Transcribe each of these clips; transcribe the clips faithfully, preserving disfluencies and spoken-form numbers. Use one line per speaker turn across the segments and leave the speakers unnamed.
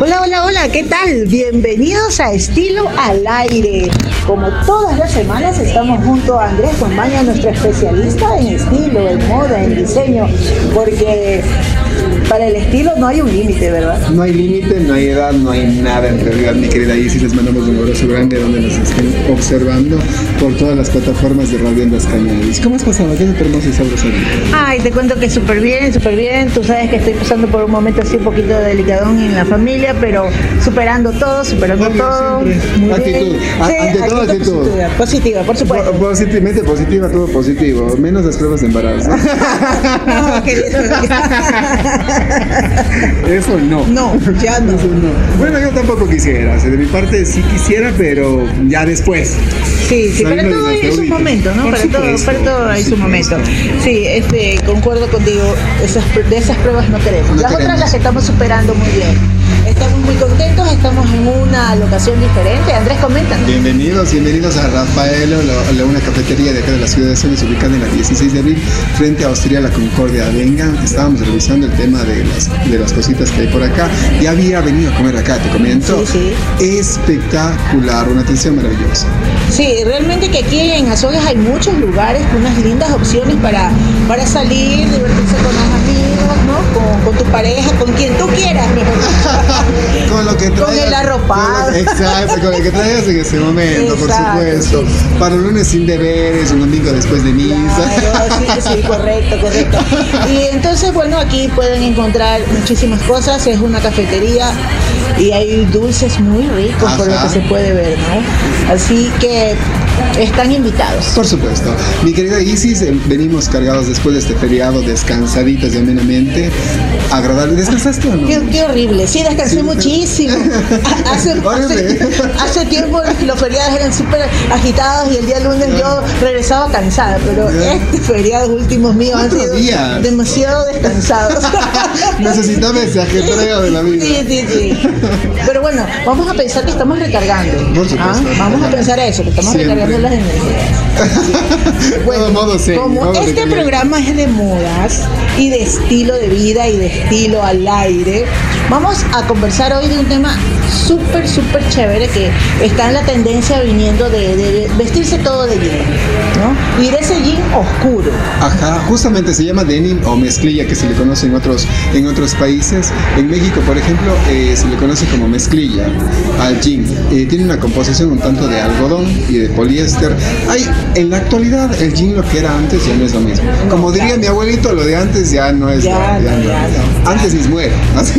Hola, hola, hola, ¿qué tal? Bienvenidos a Estilo al Aire. Como todas las semanas estamos junto a Andrés Compaña, nuestro especialista en estilo, en moda, en diseño, porque para el estilo no hay un límite, ¿verdad?
No hay límite, no hay edad, no hay nada en realidad, mi querida Isis. Les mandamos un abrazo grande donde nos estén observando por todas las plataformas de Radio Ondas Cañaris. ¿Cómo has pasado? ¿Qué es tu hermoso y sabroso día?
Ay, te cuento que súper bien, súper bien. Tú sabes que estoy pasando por un momento así un poquito delicadón en la familia, pero superando todo, superando
Obvio,
todo.
siempre.
Muy
Actitud.
bien.
A-
Sí,
ante todo, actitud.
Positiva, positiva, por supuesto.
Po- Positivamente positiva, todo positivo, menos las pruebas de embarazo.
No, querido.
Eso no.
No, ya no.
Eso no. Bueno, yo tampoco quisiera. O sea, de mi parte sí quisiera, pero ya después.
Sí, sí, para
Saliendo
todo
de
hay
las
su
ahorita.
momento, ¿no?
Por
Para todo,
supuesto,
para todo
por
hay su
supuesto.
momento. Sí, este, concuerdo contigo, esas, de esas pruebas no queremos.
No
Las
queremos.
otras las estamos superando muy bien. Estamos muy contentos, estamos en una locación diferente. Andrés, coméntanos.
Bienvenidos, bienvenidos a Rafaelo, la, la- una cafetería de acá de la ciudad de Celes, ubicada en la dieciséis de abril, frente a Hostería La Concordia. Vengan, estábamos revisando el tema de las, de las cositas que hay por acá. Ya había venido a comer acá, te comento.
Sí,
Espectacular, una atención maravillosa.
Sí, realmente que aquí en Azogues hay muchos lugares, unas lindas opciones para, para salir, divertirse con los amigos, ¿no? Con, con tu pareja, con quien tú quieras, mejor dicho.
Con lo que
Con
traigas.
el arropado.
con lo- Exacto, con lo que traigas en ese momento, por
Exacto,
supuesto.
sí.
Para el lunes sin deberes, un domingo después de misa.
Claro, sí, sí, correcto, correcto. Y entonces, bueno, aquí pueden encontrar muchísimas cosas, es una cafetería y hay dulces muy ricos por lo
Ajá.
que se puede ver, ¿no? Así que están invitados.
Por supuesto. Mi querida Isis, eh, venimos cargados después de este feriado, descansaditas y amenamente. Agradable. ¿Descansaste o no?
Qué, qué horrible, sí, descansé
Sí.
muchísimo. Ha- Hace, hace,
Órale.
hace tiempo los feriados eran súper agitados y el día lunes yo regresaba cansada, pero
Ya.
este feriado últimos míos han
¿Cuántos
sido
días?
demasiado descansados.
Necesitaba ese ajetreo de la vida.
Sí, sí, sí. Pero bueno, vamos a pensar que estamos recargando.
Por supuesto.
¿Ah? Vamos a pensar eso, que estamos
Siempre.
recargando las energías.
Todo modo serio,
como
modo
este
recargar.
programa es de modas y de estilo de vida y de estilo al aire, vamos a conversar hoy de un tema súper, súper chévere que está en la tendencia viniendo de, de vestirse todo de jean, ¿no? Y de ese jean oscuro.
Ajá, justamente se llama denim o mezclilla, que se le conoce en otros, en otros países. En México, por ejemplo, eh, se le conoce como mezclilla al jean. Eh, tiene una composición un tanto de algodón y de poliéster. Hay, en la actualidad, el jean lo que era antes ya no es lo mismo. Como diría
claro.
mi abuelito, lo de antes ya no es
Ya
lo,
no, ya no.
Antes mis muero. Así.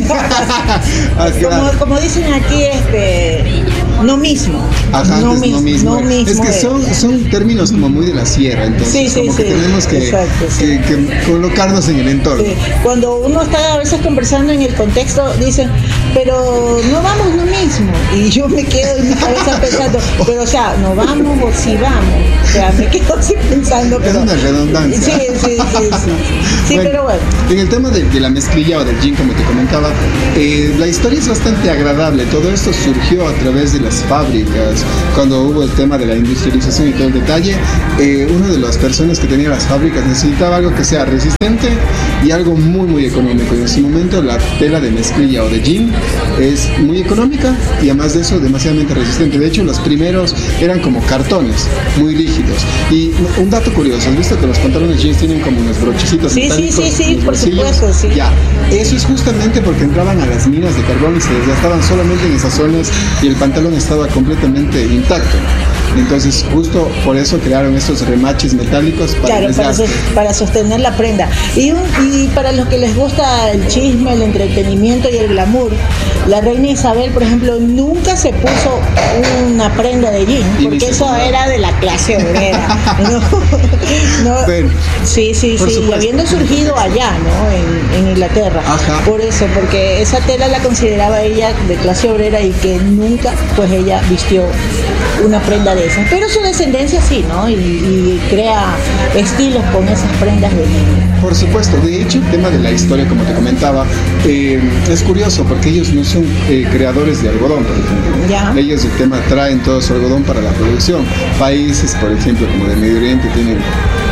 Así,
Como, como dicen aquí, este, no mismo.
Ajá,
no,
antes
mis-
no mismo.
no mismo
es que
es.
son, son términos como muy de la sierra, entonces
Sí, sí,
como que
sí.
tenemos que,
Exacto, sí.
que- que colocarnos en el entorno.
Sí, cuando uno está a veces conversando en el contexto, dicen, pero no vamos lo mismo. Y yo me quedo en mi cabeza pensando, pero o sea, no vamos o sí vamos. O sea, me quedo así pensando,
Es
pero.
una redundancia.
Sí, sí, sí, sí. Sí,
Bueno,
pero bueno.
En el tema de, de la mezclilla o del jean, como te comentaba, eh, la historia es bastante agradable. Todo esto surgió a través de las fábricas. Cuando hubo el tema de la industrialización y todo el detalle, eh, una de las personas que tenía las fábricas necesitaba algo que sea resistente y algo muy, muy económico. Y en ese momento la tela de mezclilla o de jean es muy económica y además de eso demasiadamente resistente. De hecho, los primeros eran como cartones, muy rígidos. Y un dato curioso, ¿has visto que los pantalones jeans tienen como unos brochecitos
Sí, sí,
metálicos
sí, sí,
en los
por
bolsillos?
supuesto, sí.
Ya, eso es justamente porque entraban a las minas de carbón y se desgastaban solamente en esas zonas y el pantalón estaba completamente intacto. Entonces, justo por eso crearon estos remaches metálicos para
Claro,
el
para,
desgaste.
sos- para sostener la prenda. Y, un- y para los que les gusta el chisme, el entretenimiento y el glamour, la reina Isabel, por ejemplo, nunca se puso una prenda de jean,
Y ni
porque
se
eso
ponía.
era de la clase obrera. No, no.
Bueno,
Sí, sí,
por
sí, y
supuesto.
habiendo surgido allá, ¿no? En, en Inglaterra.
Ajá.
Por eso, porque esa tela la consideraba ella de clase obrera y que nunca, pues ella vistió una prenda de esas. Pero su descendencia sí, ¿no? Y, y crea estilos con esas prendas de jean.
por supuesto. De hecho, el tema de la historia, como te comentaba, eh, es curioso porque ellos no son eh, creadores de algodón, por ejemplo.
Ya.
Ellos, el tema, traen todo su algodón para la producción. Países, por ejemplo, como de Medio Oriente, tienen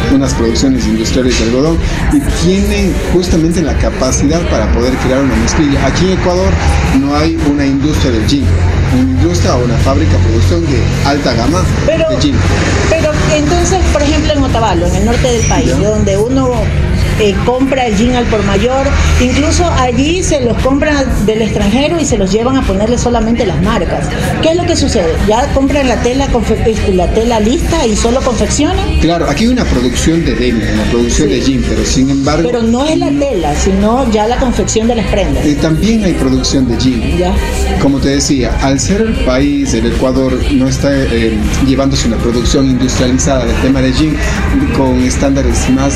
unas producciones industriales de algodón y tienen justamente la capacidad para poder crear una mezclilla. Aquí en Ecuador no hay una industria del jean, una industria o una fábrica de producción de alta gama
pero,
de jean.
Pero entonces, por ejemplo, en Otavalo, en el norte del país, ¿ya? Donde uno eh, compra el jean al por mayor, incluso allí se los compran del extranjero y se los llevan a ponerle solamente las marcas. ¿Qué es lo que sucede? Ya compran la tela, la tela lista y solo confeccionan.
Claro, aquí hay una producción de denim, una producción sí. de jean, pero sin embargo...
Pero no es la tela, sino ya la confección de las prendas.
Eh, también hay producción de jean.
¿Ya?
Como te decía, al ser el país, el Ecuador, no está eh, llevándose una producción industrializada del tema de jean con estándares más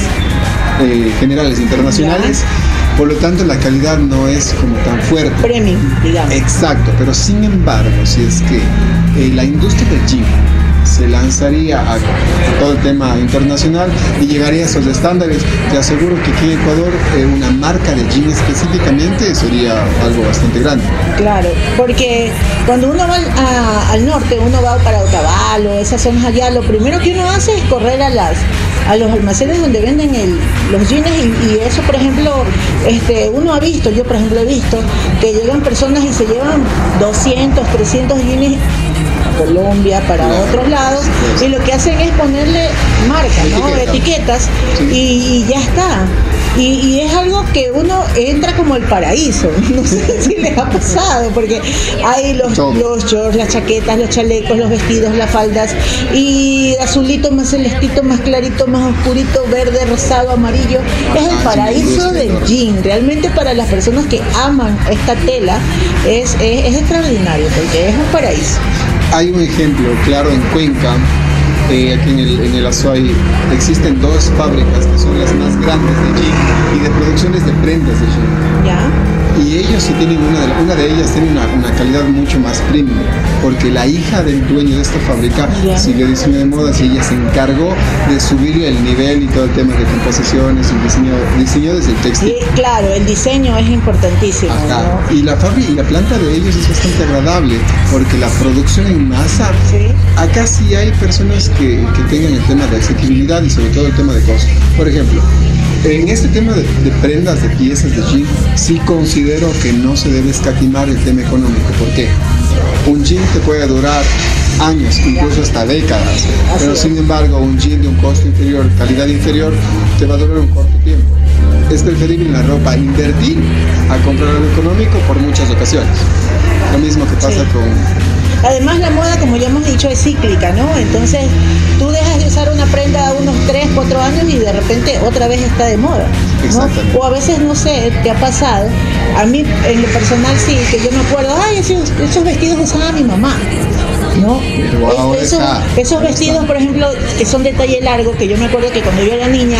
eh, generales, internacionales. ¿Ya? Por lo tanto, la calidad no es como tan fuerte.
Premium, digamos.
Exacto, pero sin embargo, si es que eh, la industria del jean se lanzaría a, a todo el tema internacional y llegaría a esos estándares, te aseguro que aquí en Ecuador eh, una marca de jean específicamente sería algo bastante grande.
Claro, porque cuando uno va a, al norte, uno va para Otavalo, esas zonas allá, lo primero que uno hace es correr a las a los almacenes donde venden el, los jeans y, y eso, por ejemplo, este, uno ha visto, yo por ejemplo he visto que llegan personas y se llevan doscientos, trescientos jeans a Colombia, para claro. otros lados, sí. y lo que hacen es ponerle marcas, ¿no? Etiqueta. etiquetas, sí. y, y ya está. Y, y es algo que uno entra como el paraíso. No sé si les ha pasado, porque hay los, los shorts, las chaquetas, los chalecos, los vestidos, las faldas, y azulito, más celestito, más clarito, más oscurito, verde, rosado, amarillo. Es el paraíso del jean. Realmente para las personas que aman esta tela es, es, es extraordinario, porque es un paraíso.
Hay un ejemplo claro en Cuenca. Eh, aquí en el, en el Azuay existen dos fábricas que son las más grandes de jean y de producciones de prendas de jean.
¿Ya?
Y ellos sí tienen una de, una de ellas tiene una, una calidad mucho más premium, porque la hija del dueño de esta fábrica yeah. siguió diseño de modas y ella se encargó de subirle el nivel y todo el tema de composiciones, el diseño, diseño desde el textil.
Y, claro, el diseño es importantísimo.
Ajá.
¿No?
Y la fábrica y la planta de ellos es bastante agradable, porque la producción en masa, ¿sí? Acá sí hay personas que, que tengan el tema de asequibilidad y sobre todo el tema de costo. Por ejemplo, en este tema de, de prendas, de piezas de jean, sí considero que no se debe escatimar el tema económico. ¿Por qué? Un jean te puede durar años, incluso hasta décadas, pero sin embargo un jean de un costo inferior, calidad inferior, te va a durar un corto tiempo. Es preferible en la ropa invertir a comprar algo económico por muchas ocasiones. Lo mismo que pasa sí. con...
Además la moda, como ya hemos dicho, es cíclica, ¿no? Entonces tú dejas de usar una prenda unos tres, cuatro años y de repente otra vez está de moda, ¿no?
Exactamente.
O a veces, no sé, te ha pasado, a mí en lo personal sí, que yo me acuerdo, ay, esos, esos vestidos usaba mi mamá, ¿no?
Pero
es, esos,
está,
esos vestidos, por ejemplo, que son de talle largo, que yo me acuerdo que cuando yo era niña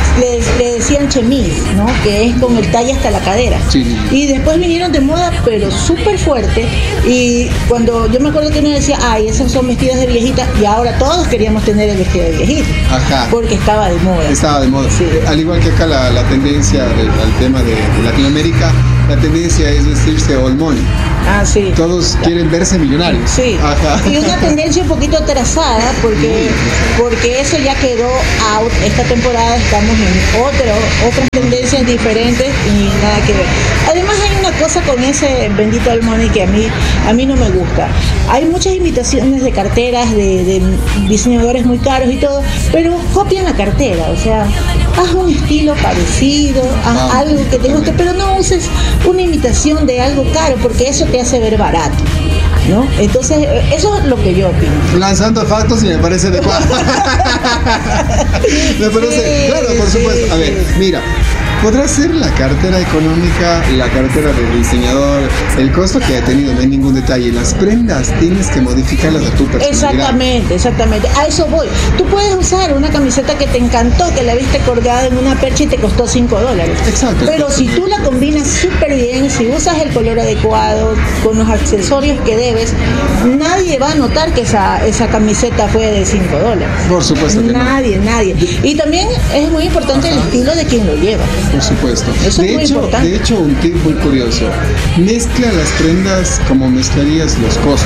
le, le decían chemise, ¿no? Que es con el talle hasta la cadera.
Sí, sí.
Y después vinieron de moda, pero súper fuerte. Y cuando yo me acuerdo que uno decía, ay, esos son vestidos de viejita, y ahora todos queríamos tener el vestido de viejita.
Ajá.
Porque estaba de moda.
Estaba de moda. Sí. Al igual que acá la, la tendencia del, al tema de, de Latinoamérica, la tendencia es vestirse old money.
Ah, sí.
Todos
ya.
quieren verse millonarios.
Sí. Ajá. Y una tendencia un poquito atrasada, porque, porque eso ya quedó out. Esta temporada estamos en otro, otras tendencias diferentes y nada que ver. Además hay una cosa con ese bendito old money que a mí, a mí no me gusta. Hay muchas imitaciones de carteras de, de diseñadores muy caros y todo, pero copian la cartera. O sea, haz un estilo parecido, haz ah, algo que te guste, pero no uses una imitación de algo caro, porque eso te hace ver barato, ¿no? Entonces, eso es lo que yo opino.
Lanzando factos y me parece adecuado. me parece, sí, claro, por
sí,
supuesto. A ver, sí. mira, podrá ser la cartera económica, la cartera del diseñador, el costo que ha tenido, no hay ningún detalle. Las prendas tienes que modificarlas a tu personalidad.
Exactamente, exactamente. A eso voy. Tú puedes usar una camiseta que te encantó, que la viste colgada en una percha y te costó cinco dólares.
Exacto.
Pero si tú la combinas súper bien, si usas el color adecuado, con los accesorios que debes, nadie va a notar que esa, esa camiseta fue de cinco dólares.
Por supuesto que
nadie,
no.
Nadie, nadie. Y también es muy importante el estilo de quien lo lleva.
Por supuesto.
Eso
de,
es muy
hecho,
importante.
de hecho, un tip muy curioso. Mezcla las prendas como mezclarías los costos.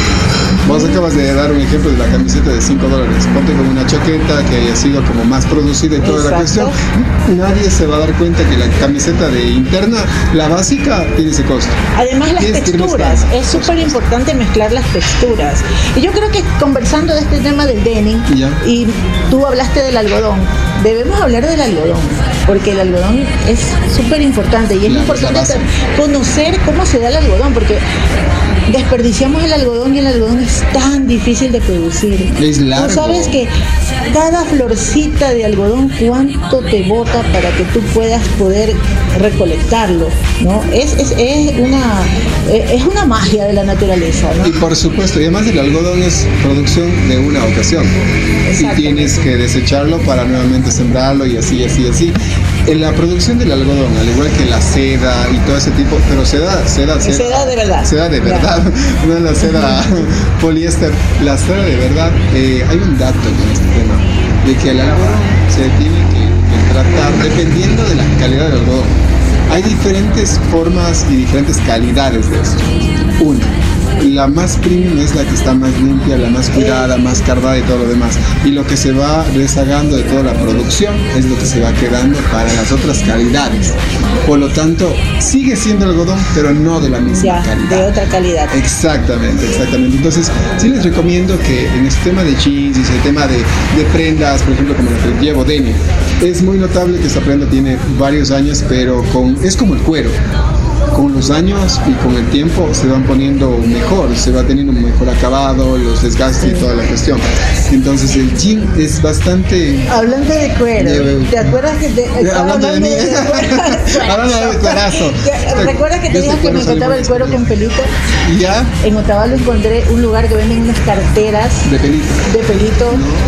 Vos acabas de dar un ejemplo de la camiseta de cinco dólares. Ponte con una chaqueta que haya sido como más producida y toda la
Exacto.
cuestión. Nadie se va a dar cuenta que la camiseta de interna, la básica, tiene ese costo.
Además las
Tienes que ir
texturas,
mezclando,
es
por
súper importante mezclar las texturas. Y yo creo que conversando de este tema del denim,
Ya.
y tú hablaste del algodón, debemos hablar del algodón, porque el algodón es súper importante y es
Claro,
importante
es la base.
conocer cómo se da el algodón, porque desperdiciamos el algodón y el algodón es tan difícil de producir.
Es largo.
Tú sabes que cada florcita de algodón, cuánto te bota para que tú puedas poder recolectarlo, ¿no? Es, es, es una es una magia de la naturaleza, ¿no?
Y por supuesto, y además el algodón es producción de una ocasión. Y
Exactamente.
tienes que desecharlo para nuevamente sembrarlo y así, así, así. En la producción del algodón, al igual que la seda y todo ese tipo, pero seda, seda, seda,
Seda de verdad.
seda de
Ya.
verdad, no la seda poliéster, la seda de verdad. Eh, hay un dato con este tema, de que el algodón se tiene que, que tratar dependiendo de la calidad del algodón. Hay diferentes formas y diferentes calidades de esto. Uno, la más premium es la que está más limpia, la más cuidada, más cardada y todo lo demás. Y lo que se va rezagando de toda la producción es lo que se va quedando para las otras calidades. Por lo tanto, sigue siendo algodón, pero no de la misma
Ya,
calidad.
de otra calidad.
Exactamente, exactamente. Entonces, sí les recomiendo que en este tema de jeans y ese tema de, de prendas, por ejemplo, como la que llevo denim, es muy notable que esta prenda tiene varios años, pero con, es como el cuero. Con los años y con el tiempo se van poniendo mejor, se va teniendo un mejor acabado, los desgastes y toda la cuestión. Entonces el jean es bastante...
Hablando de cuero,
De-
¿te acuerdas que te estaba
Hablando de mí. Hablando de cuerazo.
¿Te- ¿Recuerdas que te
Este
dije que
cuero
me encontraba
salió
el cuero
muy
con pelito?
Ya,
En Otavalo encontré un lugar que venden unas carteras
de pelito.
de pelito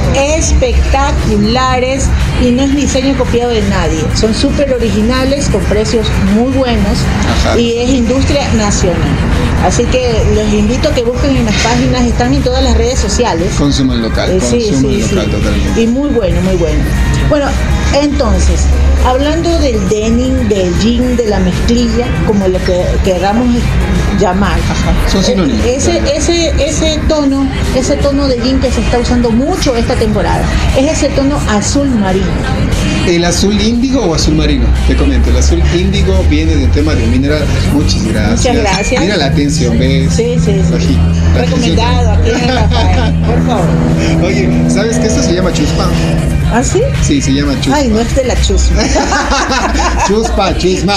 espectaculares y no es diseño copiado de nadie. Son súper originales con precios muy buenos.
Ajá.
Y es industria nacional. Así que los invito a que busquen en las páginas, están en todas las redes sociales.
Consuman local,
Eh, sí,
consuman
sí,
local
sí.
totalmente.
Y muy bueno, muy bueno. Bueno, entonces, hablando del denim, del jean, de la mezclilla, como lo que queramos llamar.
Son sinónimos.
Eh, Ese, ese, ese tono, ese tono de jean que se está usando mucho esta temporada, es ese tono azul marino.
¿El azul índigo o azul marino? Te comento, el azul índigo viene del tema de mineral. Muchas gracias.
Muchas gracias.
Mira la atención, ¿ves?
Sí, sí, sí.
Aquí, la
Recomendado aquí en Rafael, por favor.
atención. Oye, ¿sabes que esto se llama chuspa?
¿Ah, sí?
Sí, se llama chuspa.
Ay, no es de la chusma.
Chuspa, chusma.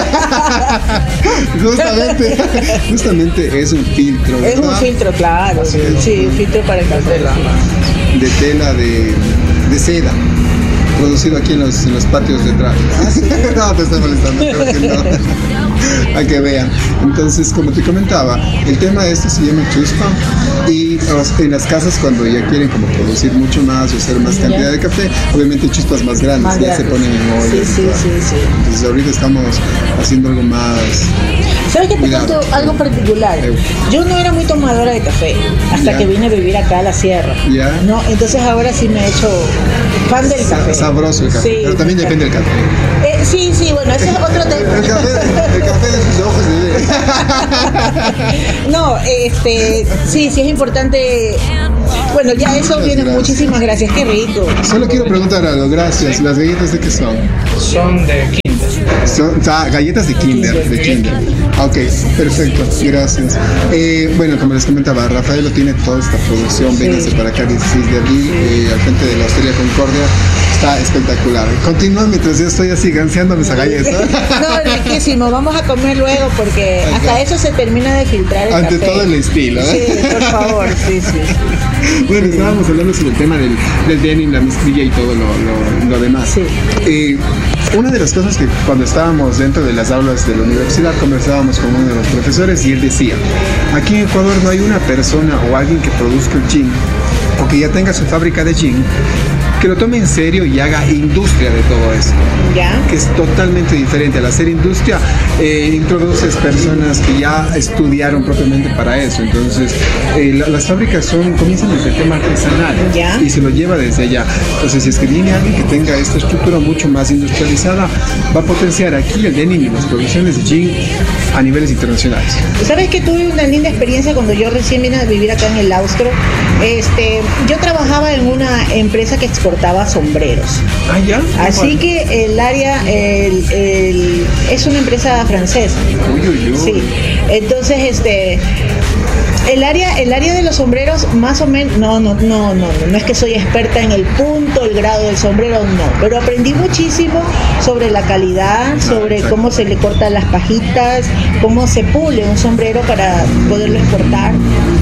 justamente, justamente es un filtro,
Es un
¿verdad?
filtro, claro.
Así es.
Sí, un filtro para el café.
De tela de, de seda. Producido aquí en los, en los patios de tráfico. No, te estoy molestando, creo que no. A que vean. Entonces, como te comentaba, el tema de esto se llama chuspa. Y en las casas, cuando ya quieren como producir mucho más o hacer más cantidad de café, obviamente chuspas más grandes,
Más
ya
grandes.
se ponen en olla.
Sí, sí, sí, sí.
Entonces, ahorita estamos haciendo algo más.
¿Sabes qué te
Cuidado.
cuento algo particular?
Eh.
Yo no era muy tomadora de café hasta
Ya.
que vine a vivir acá a la sierra.
Ya.
No, entonces ahora sí me he hecho fan del café.
Sabroso el café,
Sí,
pero también
me
depende del
encanta.
café.
Eh, sí, sí, bueno, ese es otro tema.
El café, el café de sus ojos de
No, este, sí, sí es importante. Bueno, ya eso
Muchas
viene.
gracias.
Muchísimas gracias, qué rico.
Solo quiero preguntar algo, gracias. ¿Las galletas de qué son?
Son de Kinder.
Son ah, galletas de Kinder, de Kinder. Ok, perfecto, gracias. Eh, bueno, como les comentaba, Rafaelo tiene toda esta producción,
Sí.
vénganse para acá dieciséis de abril, eh, al frente de la Hostería Concordia, está espectacular. Continúa mientras yo estoy así ganseándome esa galleta.
No, riquísimo. Vamos a comer luego porque
Ajá.
hasta eso se termina de filtrar el
Ante
café.
todo el estilo, ¿eh?
Sí, por favor, sí, sí.
Bueno, estábamos hablando sobre el tema del, del denim, la mezclilla y todo lo, lo, lo demás.
Sí.
Eh, una de las cosas que cuando estábamos dentro de las aulas de la universidad conversábamos con uno de los profesores y él decía, aquí en Ecuador no hay una persona o alguien que produzca el gin o que ya tenga su fábrica de gin que lo tome en serio y haga industria de todo esto.
¿Ya?
Que es totalmente diferente. Al hacer industria, eh, introduces personas que ya estudiaron propiamente para eso. Entonces, eh, la, las fábricas son comienzan desde el tema artesanal
¿Ya?
y se lo lleva desde allá. Entonces, si es que viene alguien que tenga esta estructura mucho más industrializada, va a potenciar aquí el denim y las producciones de jean a niveles internacionales.
¿Sabes que tuve una linda experiencia cuando yo recién vine a vivir acá en el Austro? Este, yo trabajaba en una empresa que exportaba sombreros.
Ah, ya.
Así que el área el, el, es una empresa francesa.
Uy, uy, uy.
Sí. Entonces, este, el área, el área de los sombreros, más o menos, no, no, no, no, no es que soy experta en el punto, el grado del sombrero, no, pero aprendí muchísimo sobre la calidad, sobre
exacto.
cómo se le cortan las pajitas, cómo se pule un sombrero para poderlo exportar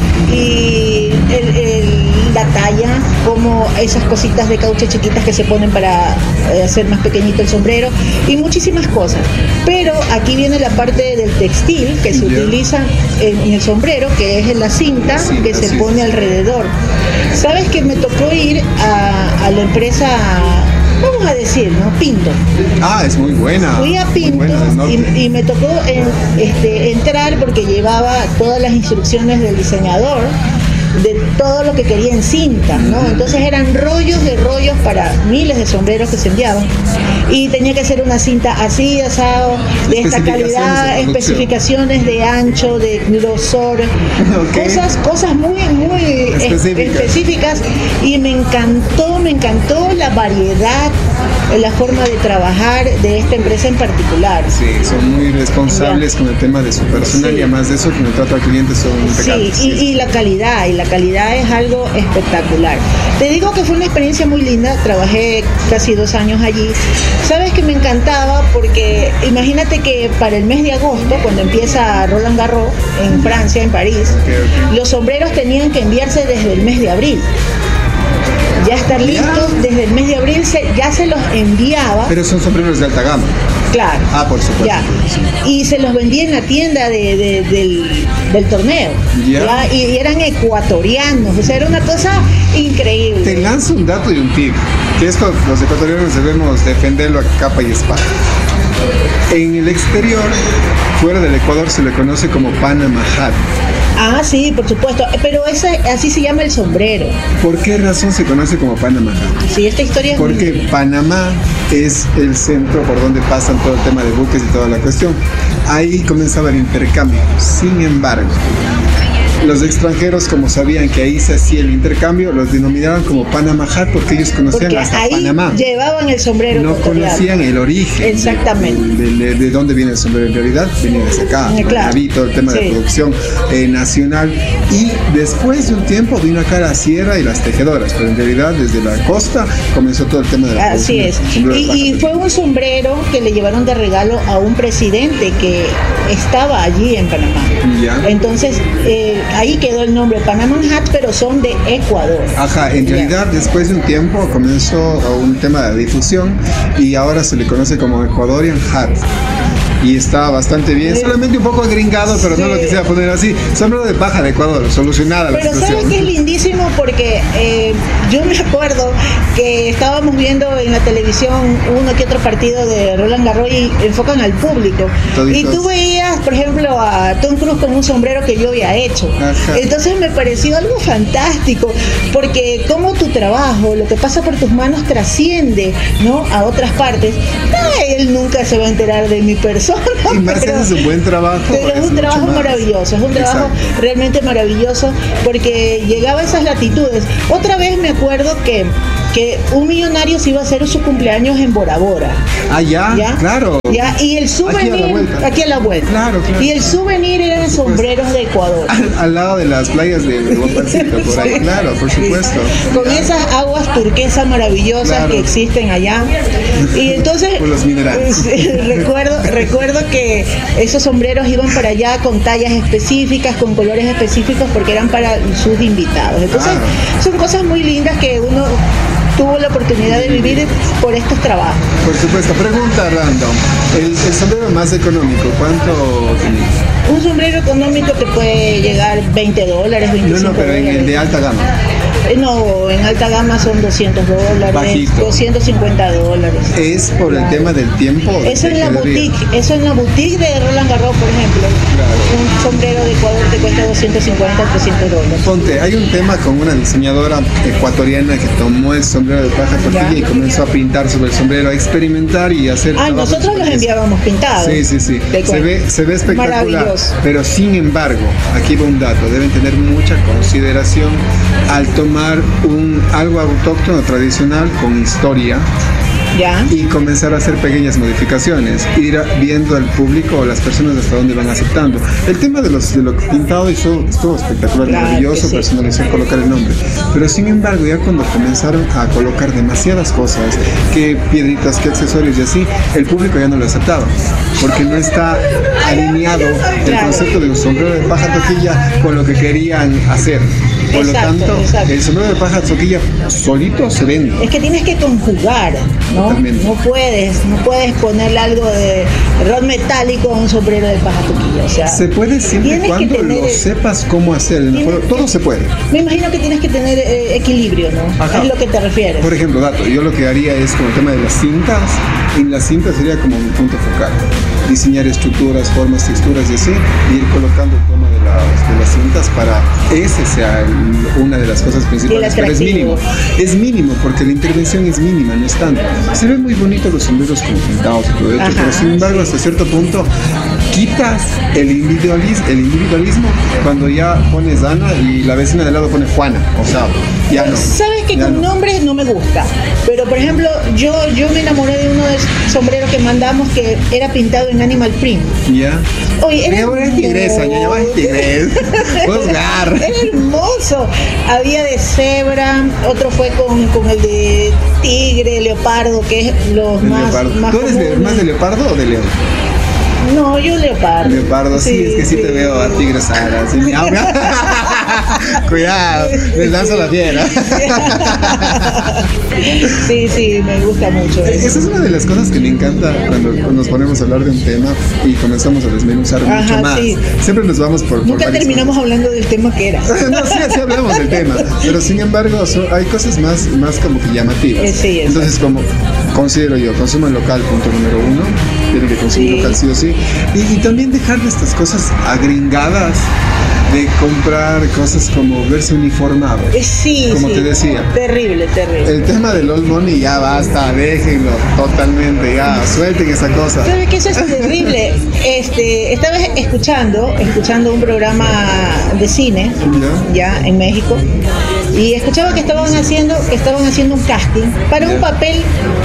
y el, el, la talla, como esas cositas de caucho chiquitas que se ponen para eh, hacer más pequeñito el sombrero y muchísimas cosas. Pero aquí viene la parte del textil que se
Yeah.
utiliza en, en el sombrero, que es en la cinta
Sí,
que se
así
pone
es.
alrededor. ¿Sabes que me tocó ir a, a la empresa, vamos a decir, ¿no? Pinto?
Ah, es muy buena.
Fui a
Muy
Pinto
buena, del norte.
y, y me tocó en- este, entrar porque llevaba todas las instrucciones del diseñador de todo lo que quería en cinta, ¿no? Entonces eran rollos de rollos para miles de sombreros que se enviaban y tenía que ser una cinta así, asado, de esta
Especificaciones de
calidad,
producción.
especificaciones de ancho, de grosor,
Ok.
cosas, cosas muy, muy es-
Específicas.
específicas y me encantó, me encantó la variedad, la forma de trabajar de esta empresa en particular.
Sí, son muy responsables
Ya.
con el tema de su personal
Sí.
y además de eso, con el trato al cliente son
Sí,
impecables.
y, y la calidad, y la calidad es algo espectacular. Te digo que fue una experiencia muy linda, trabajé casi dos años allí. Sabes que me encantaba porque imagínate que para el mes de agosto, cuando empieza Roland Garros en Francia, en París,
Ok, ok.
los sombreros tenían que enviarse desde el mes de abril. Ya estar listos desde el mes de abril, se- ya se los enviaba.
Pero son sombreros de alta gama.
Claro.
Ah, por supuesto.
Ya. Y se los vendía en la tienda de, de- del, del torneo.
Ya.
¿Ya? Y, y eran ecuatorianos. O sea, era una cosa increíble.
Te lanzo un dato y un tip, que esto los ecuatorianos debemos defenderlo a capa y espada. En el exterior, fuera del Ecuador, se le conoce como Panama Hat.
Ah, sí, por supuesto. Pero ese, así se llama el sombrero.
¿Por qué razón se conoce como Panama Hat?
Sí, esta historia es muy-
Porque Panamá es el centro por donde pasan todo el tema de buques y toda la cuestión. Ahí comenzaba el intercambio. Sin embargo, los extranjeros, como sabían que ahí se hacía el intercambio, los denominaban como Panama Hat porque ellos conocían
porque
hasta
ahí
Panamá.
llevaban el sombrero
No
ecuatoriano.
conocían el origen.
Exactamente.
De, de- de- de dónde viene el sombrero. En realidad venía desde acá.
Eh, claro.
Manaví, todo el tema
Sí.
de producción eh, nacional. Y después de un tiempo vino acá la sierra y las tejedoras. Pero en realidad desde la costa comenzó todo el tema de la
Así
producción
es.
del sombrero de
Y,
paja.
y fue un sombrero que le llevaron de regalo a un presidente que estaba allí en Panamá.
Ya.
Entonces, eh, ahí quedó el nombre Panama Hat, pero son de Ecuador.
Ajá, en
Ya.
realidad después de un tiempo comenzó un tema de difusión y ahora se le conoce como Ecuadorian Hat. Y está bastante bien,
Sí.
solamente un poco gringado, pero no
Sí.
lo quisiera poner así. Sombrero de paja de Ecuador, solucionada la
Pero
situación.
¿sabes qué es lindísimo? Porque eh, yo me acuerdo que estábamos viendo en la televisión uno que otro partido de Roland Garros y enfocan al público.
Toditos.
Y tú veías, por ejemplo, a Tom Cruise con un sombrero que yo había hecho.
Ajá.
Entonces me pareció algo fantástico, porque como tu trabajo, lo que pasa por tus manos trasciende, ¿no?, a otras partes. Ah, él nunca se va a enterar de mi persona.
Y más si
pero-
haces un buen trabajo.
pero es un
mucho
trabajo
más.
maravilloso, es un trabajo
Exacto.
realmente maravilloso porque llegaba a esas latitudes. Otra vez me acuerdo que, que un millonario se iba a hacer su cumpleaños en Bora Bora.
Ah, ya,
¿Ya?
claro.
¿Ya? Y el souvenir,
vuelta.
aquí a la vuelta.
Claro, claro.
Y el souvenir eran sombreros de Ecuador.
Al, al lado de las playas de de Guapancito, por ahí, claro, por supuesto.
Con esas aguas turquesas maravillosas
Claro.
que existen allá. Y entonces
Por los minerales.
sí, recuerdo, recuerdo que esos sombreros iban para allá con tallas específicas, con colores específicos, porque eran para sus invitados. Entonces,
Claro.
son cosas muy lindas que uno tuvo la oportunidad de vivir por estos trabajos.
Por supuesto. Pregunta random. El, el sombrero más económico, ¿cuánto tenía?
Un sombrero económico que puede llegar veinte dólares,
No,
veinticinco
no, pero en el
dólares.
de alta gama.
Eh, No, en alta gama son doscientos dólares,
Bajito.
doscientos cincuenta dólares.
Es por el tema del tiempo.
Eso
de
en la
que debe-
boutique, eso en la boutique de Roland Garros, por ejemplo.
Claro.
Un sombrero de Ecuador te cuesta doscientos cincuenta, trescientos dólares.
Ponte, hay un tema con una diseñadora ecuatoriana que tomó el sombrero de paja tortilla
Ya.
y comenzó a pintar sobre el sombrero, a experimentar y a hacer.
Ah,
trabajos
nosotros los
diferentes.
enviábamos pintados.
Sí, sí, sí.
Te
Se
cuento.
ve, se ve espectacular.
Maravilloso.
Pero sin embargo, aquí va un dato, deben tener mucha consideración al tomar un algo autóctono tradicional con historia
Ya.
y comenzar a hacer pequeñas modificaciones, ir a- viendo al público o las personas hasta dónde van aceptando. El tema de los de lo pintado hizo estuvo espectacular,
Claro
maravilloso,
que sí.
personalizar, colocar el nombre. Pero sin embargo, ya cuando comenzaron a colocar demasiadas cosas, que piedritas, que accesorios y así, el público ya no lo aceptaba, porque no está alineado el
Claro.
concepto de un sombrero de paja toquilla con lo que querían hacer. Por lo
Exacto,
tanto,
exacto.
el sombrero de paja toquilla solito se vende.
Es que tienes que conjugar, ¿no?
Totalmente.
No puedes, no puedes ponerle algo de ron metálico a un sombrero de paja toquilla. O sea,
Se puede siempre y
tienes que
cuando
tener-
lo sepas cómo hacer. En el
tienes
juego, todo
que-
se puede.
me imagino que tienes que tener eh, equilibrio, ¿no?
Ajá.
Es lo que te refieres.
Por ejemplo, dato, yo lo que haría es con el tema de las cintas, y las cintas sería como mi punto focal. Diseñar estructuras, formas, texturas y así, y ir colocando el tema de las, de las cintas para ese sea el- una de las cosas principales. Pero es
atractivo.
mínimo. Es mínimo porque la intervención es mínima, no es tanto. Se ven muy bonitos los sombreros con pintados y todo hecho,
Ajá,
pero sin embargo,
sí.
hasta cierto punto, quitas el individualismo, el individualismo cuando ya pones Ana y la vecina de lado pone Juana. O sea, ya no.
Sabes que
ya
con
no.
nombres no me gusta, pero por ejemplo, yo yo me enamoré de uno de esos sombreros que mandamos que era pintado en animal print.
Ya.
Oye, era
Ñaña, vos eres tigresa, ñaña, vos eres tigres. Vos gar.
Era hermoso. Había de cebra, otro fue con, con el de tigre, leopardo, que es los
El
más,
leopardo.
más
¿Tú eres de-
comunes.
más de leopardo o de león?
No, yo leopardo.
Leopardo, sí, es que sí, te veo a tigre Sara. Sí, miau, miau. Cuidado, les lanzo la fiera.
Sí, sí, me gusta mucho.
Esa es una de las cosas que me encanta cuando nos ponemos a hablar de un tema y comenzamos a desmenuzar
Ajá,
mucho más.
sí.
Siempre nos vamos por, por
Nunca
varias
terminamos hablando del tema que era.
cosas. No, sí, sí hablamos del tema, pero sin embargo so- hay cosas más, más como que llamativas.
Eh, sí, exacto.
Entonces, como considero yo, consuman local, punto número uno, tienen que consumir
Sí.
local sí o sí, y, y también dejar de estas cosas agringadas de comprar cosas como verse uniformado.
Eh, Sí,
Como
sí.
te decía.
Terrible, terrible.
El tema del old money ya basta, déjenlo totalmente, ya suelten esa cosa.
¿Sabes que eso es terrible? Este, estaba escuchando, escuchando un programa de cine,
Ya.
ya en México, y escuchaba que estaban haciendo, que estaban haciendo un casting para un
Ya.
papel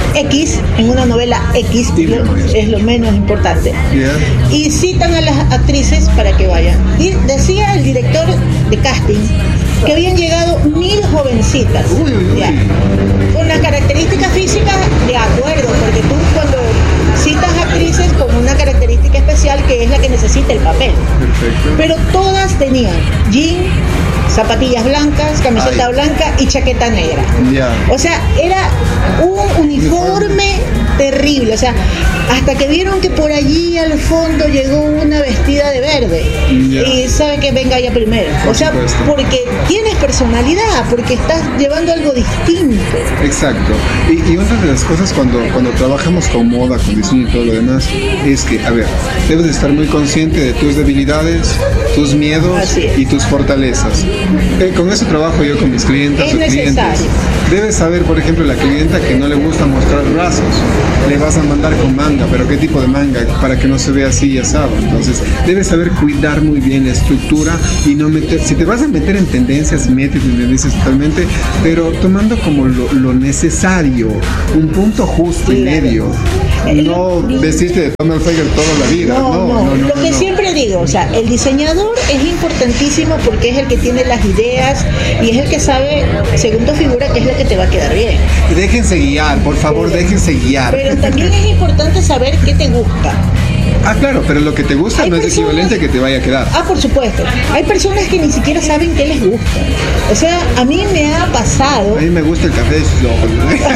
X en una novela X,
Sí,
lo-
bueno, eso.
es lo menos importante.
Ya.
Y citan a las actrices para que vayan. Y decía el director de casting que habían llegado mil jovencitas.
Uy, uy, uy.
Ya. Con las características físicas de acuerdo, porque tú cuando citas actrices con una característica especial que es la que necesita el papel.
Perfecto.
Pero todas tenían jean, zapatillas blancas, camiseta
Ay.
blanca y chaqueta negra.
Ya.
O sea, era un uniforme terrible. O sea, hasta que vieron que por allí al fondo llegó una vestida de verde.
Ya.
Y sabe que venga ella primero.
Por
o sea,
supuesto.
porque tienes personalidad, porque estás llevando algo distinto.
Exacto. Y, y una de las cosas cuando, cuando trabajamos con moda, con diseño y todo lo demás, es que, a ver, debes de estar muy consciente de tus debilidades, tus miedos
Así es.
y tus fortalezas. Eh, con eso trabajo yo con mis clientes
Es
o clientes.
necesario.
Debes saber, por ejemplo, la clienta que no le gusta mostrar brazos. Le vas a mandar con manga, pero ¿qué tipo de manga? Para que no se vea así y asado. Entonces, debes saber cuidar muy bien la estructura y no meter, si te vas a meter en tendencias, métete en tendencias totalmente, pero tomando como lo, lo necesario, un punto justo y
Claro.
medio.
Eh,
No
lo-
vestirte de Donald Fager toda la vida.
No,
No,
no,
no, no.
lo que
no.
siempre digo, o sea, el diseñador es importantísimo porque es el que tiene las ideas y es el que sabe, según tu figura, qué es la que te va a quedar bien.
Déjense guiar, por favor, déjense guiar.
Pero también es importante saber qué te gusta.
Ah, claro, pero lo que te gusta
Hay
no es
personas-
equivalente a que te vaya a quedar.
Ah, por supuesto. Hay personas que ni siquiera saben qué les gusta. O sea, a mí me ha pasado.
A mí me gusta el café de sus ojos.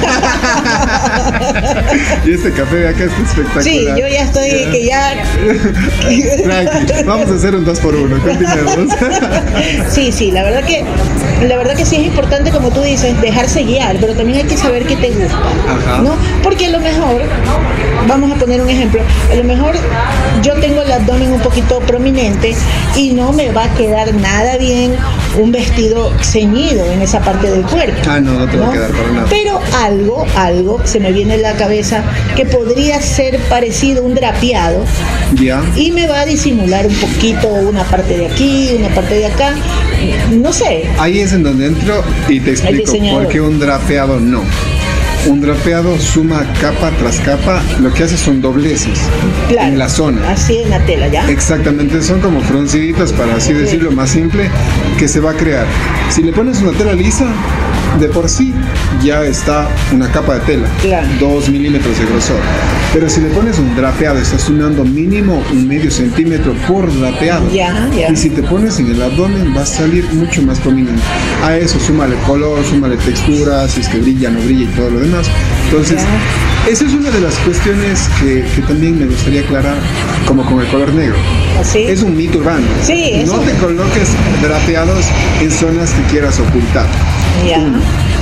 Y este café de acá está espectacular.
Sí, yo ya estoy que ya.
Tranqui, vamos a hacer un dos por uno, continuemos.
Sí, sí, la verdad que la verdad que sí es importante, como tú dices, dejarse guiar, pero también hay que saber qué te gusta,
Ajá.
¿no? Porque a lo mejor, vamos a poner un ejemplo, a lo mejor yo tengo el abdomen un poquito prominente y no me va a quedar nada bien un vestido ceñido en esa parte del cuerpo.
Ah, no, no te va a quedar para nada.
Pero algo, algo se me viene en la cabeza que podría ser parecido a un drapeado
Ya.
y me va a disimular un poquito una parte de aquí, una parte de acá, no sé.
Ahí es en donde entro y te explico
diseñador.
por qué un drapeado no. Un drapeado suma capa tras capa, lo que hace son dobleces
Claro,
en la zona.
así en la tela, ¿ya?
Exactamente, son como frunciditas, para así decirlo, más simple, que se va a crear. Si le pones una tela lisa, de por sí ya está una capa de tela,
Claro.
dos milímetros de grosor. Pero si le pones un drapeado, estás sumando mínimo un medio centímetro por drapeado.
Ya, ya.
Y si te pones en el abdomen, va a salir mucho más prominente. A eso súmale color, súmale textura, si es que brilla, no brilla y todo lo demás. Entonces,
Ya.
esa es una de las cuestiones que, que también me gustaría aclarar, como con el color negro.
Así.
Es un mito urbano.
Sí, eso.
No te coloques drapeados en zonas que quieras ocultar.
Ya.
Uno.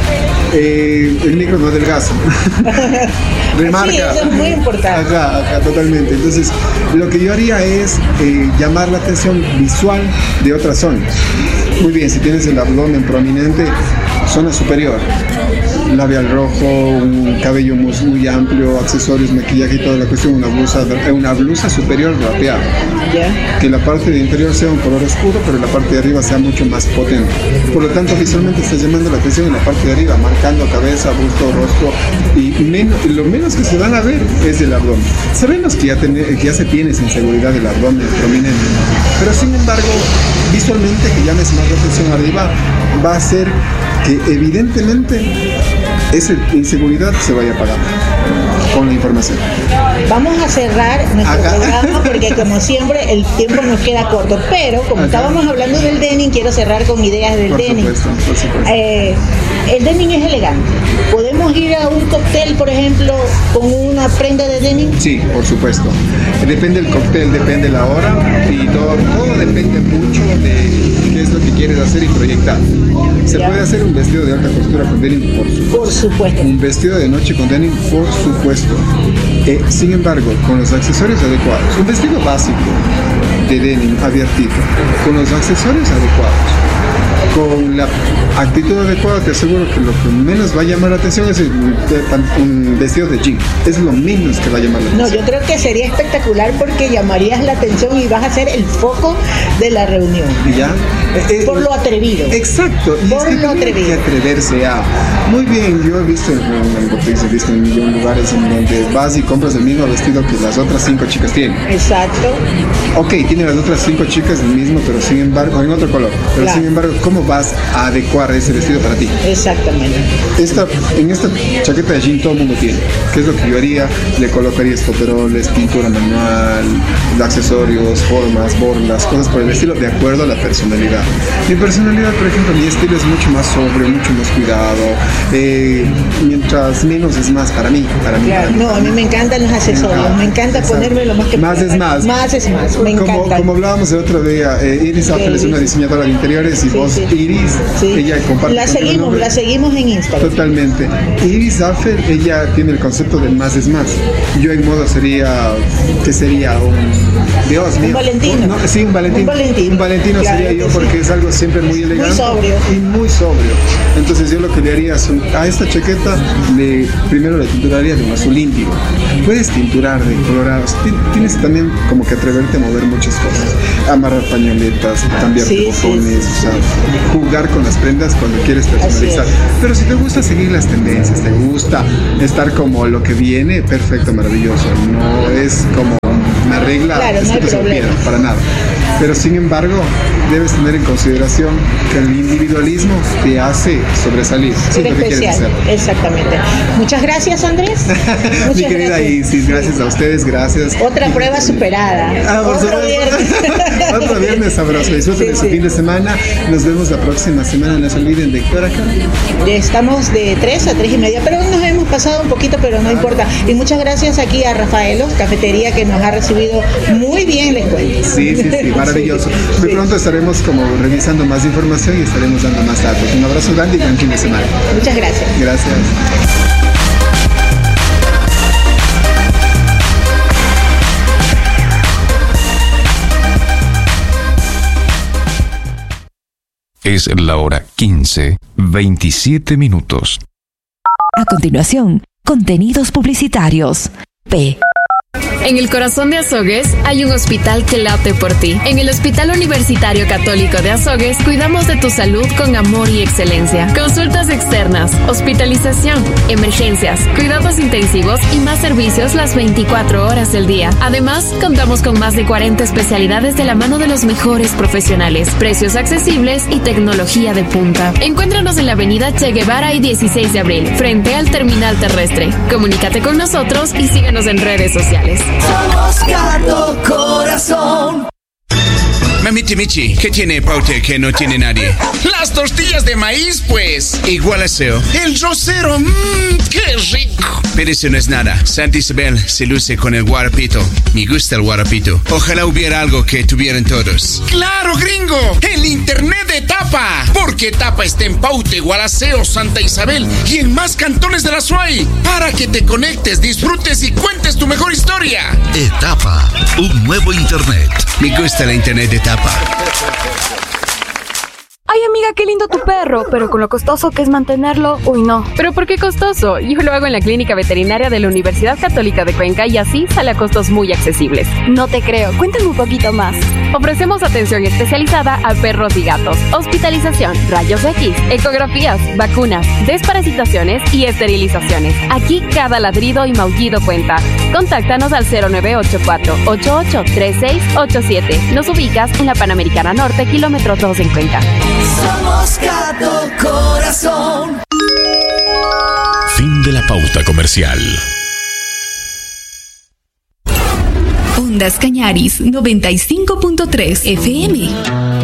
Eh, el negro no adelgaza. Remarca.
Sí, eso es muy importante.
Ajá, ajá, totalmente. Entonces, lo que yo haría es eh, llamar la atención visual de otras zonas. Muy bien, si tienes el abdomen prominente, zona superior, labial rojo, un cabello muy, muy amplio, accesorios, maquillaje y toda la cuestión, una blusa, una blusa superior rapeada.
Ya.
Que la parte de interior sea un color oscuro, pero la parte de arriba sea mucho más potente. Por lo tanto, visualmente estás llamando la atención en la parte de arriba, marcando cabeza, busto, rostro, y menos, lo menos que se van a ver es el abdomen. Sabemos que ya, tiene, que ya se tiene sensibilidad del abdomen prominente, pero sin embargo, visualmente que llames más la atención arriba va a hacer que evidentemente esa inseguridad se vaya apagando con la información.
Vamos a cerrar nuestro
Acá.
programa porque como siempre el tiempo nos queda corto, pero como
Acá.
estábamos hablando del denim, quiero cerrar con ideas del
Por
denim.
supuesto, por supuesto.
Eh, el denim es elegante. Podemos ir a un cóctel, por ejemplo, con una prenda de denim.
Sí, por supuesto. Depende del cóctel, depende la hora y todo, todo depende mucho de qué es lo que quieres hacer y proyectar. Se
Ya.
puede hacer un vestido de alta costura con denim, por supuesto.
Por supuesto.
Un vestido de noche con denim, por supuesto. Eh, sin embargo, con los accesorios adecuados, un vestido básico de denim abiertito, con los accesorios adecuados, con la actitud adecuada, te aseguro que lo que menos va a llamar la atención es el- un vestido de jean. Es lo menos que va a llamar la
No,
atención.
yo creo que sería espectacular porque llamarías la atención y vas a ser el foco de la reunión.
¿Ya? Eh, eh,
Por lo atrevido.
Exacto, y
Por
es que
lo
tiene
atrevido.
que atreverse a. Muy bien, yo he visto en, en boutiques, he visto en un millón de lugares en donde vas y compras el mismo vestido que las otras cinco chicas tienen.
Exacto.
Ok, tiene las otras cinco chicas el mismo, pero sin embargo, en otro color. Pero
Claro.
sin embargo, ¿cómo vas a adecuar ese vestido para ti?
Exactamente.
Esta, en esta chaqueta de jean todo el mundo tiene. ¿Qué es lo que yo haría? Le colocaría estoperoles, pintura manual, accesorios, formas, borlas, cosas por el estilo, de acuerdo a la personalidad. Mi personalidad, por ejemplo, mi estilo es mucho más sobrio, mucho más cuidado. eh, mientras menos es más para mí, para mí.
Claro,
para mí,
no, a
para
mí
mí.
me encantan los accesorios, me encanta
Exacto.
ponerme lo más que
Más
pueda.
es más.
Más es más, me
Como,
encanta.
como hablábamos el otro día, eh, Iris Affel es una diseñadora de interiores y
Sí,
vos,
sí.
Iris,
Sí.
ella comparte
La
contigo el
seguimos,
nombre.
la seguimos en Instagram.
Totalmente. Iris Affel, ella tiene el concepto de más es más. Yo en modo sería, ¿qué sería? Un Dios mío.
Valentino.
No, sí, un Valentino.
Un Valentino.
Un Valentino
Claro
sería
que
yo
sí.
porque es algo siempre muy elegante.
sobrio.
Y muy sobrio. Entonces yo lo que le haría es un- a esta chaqueta, le, primero le tinturaría de un azul índigo. Puedes tinturar de colorados. Ti- Tienes también como que atreverte a mover muchas cosas. Amarrar pañoletas, cambiar
Sí,
de
sí,
botones, o sea, jugar con las prendas cuando quieres personalizar.
Así
Pero si te gusta seguir las tendencias, te gusta estar como lo que viene, perfecto, maravilloso. No es como una regla
Claro, no hay
escrita sobre
problema.
piedra, para nada. pero sin embargo debes tener en consideración que el individualismo te hace sobresalir.
Ser especial, exactamente. Muchas gracias, Andrés. Muchas
Mi querida
gracias.
Isis, gracias a ustedes, gracias.
Otra
Y
prueba superada.
Ah, por
Otro
supuesto.
viernes.
Otro viernes sabroso. Disfruten
Sí,
de su
sí.
fin de semana. Nos vemos la próxima semana. No se olviden de qué hora acá.
Estamos de tres a tres y media, pero nos hemos pasado un poquito, pero no importa. Y muchas gracias aquí a Rafaelos, cafetería, que nos ha recibido muy bien, les cuento.
Sí, sí, sí, maravilloso. Muy
Sí.
pronto estaremos como revisando más información y estaremos dando más datos. Un abrazo grande y buen fin de semana.
Muchas gracias.
Gracias.
Es la hora quince, veintisiete minutos.
A continuación, contenidos publicitarios. P.
En el corazón de Azogues hay un hospital que late por ti. En el Hospital Universitario Católico de Azogues cuidamos de tu salud con amor y excelencia. Consultas externas, hospitalización, emergencias, cuidados intensivos y más servicios las veinticuatro horas del día. Además, contamos con más de cuarenta especialidades de la mano de los mejores profesionales, precios accesibles y tecnología de punta. Encuéntranos en la avenida Che Guevara y dieciséis de abril, frente al terminal terrestre. Comunícate con nosotros y síguenos en redes sociales.
Somos Gato Corazón.
Mamiti Michi, ¿qué tiene Paute que no tiene nadie? Las tortillas de maíz, pues. Igual aseo. El rosero, mmm, qué rico. Pero eso no es nada. Santa Isabel se luce con el guarapito. Me gusta el guarapito. Ojalá hubiera algo que tuvieran todos. ¡Claro, gringo! El internet de Tapa. Porque Tapa está en Paute, Gualaceo, Santa Isabel y en más cantones de la S U A I. Para que te conectes, disfrutes y cuentes tu mejor historia.
Etapa, un nuevo internet.
Me gusta la internet de Tapa.
Ay, amiga, qué lindo tu perro, pero con lo costoso que es mantenerlo, uy, no.
¿Pero por qué costoso? Yo lo hago en la Clínica Veterinaria de la Universidad Católica de Cuenca y así sale a costos muy accesibles.
No te creo, cuéntame un poquito más.
Ofrecemos atención especializada a perros y gatos, hospitalización, rayos X, ecografías, vacunas, desparasitaciones y esterilizaciones. Aquí cada ladrido y maullido cuenta. Contáctanos al cero nueve ocho cuatro, ocho ocho tres seis ocho siete. Nos ubicas en la Panamericana Norte, kilómetro dos en Cuenca.
Somos Gato Corazón.
Fin de la pauta comercial.
Ondas Cañaris noventa y cinco punto tres F M.